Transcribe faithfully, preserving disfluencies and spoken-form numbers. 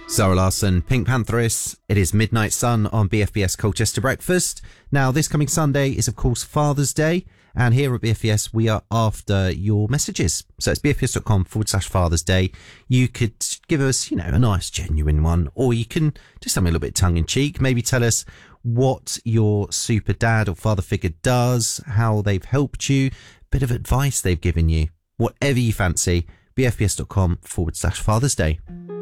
Zara Larsson, Pink Panthers. It is Midnight Sun on B F B S Colchester Breakfast. Now, this coming Sunday is, of course, Father's Day. And here at B F B S, we are after your messages. So it's bfbs.com forward slash Father's Day. You could give us, you know, a nice, genuine one. Or you can do something a little bit tongue-in-cheek. Maybe tell us what your super dad or father figure does, how they've helped you, bit of advice they've given you. Whatever you fancy, bfbs.com forward slash Father's Day.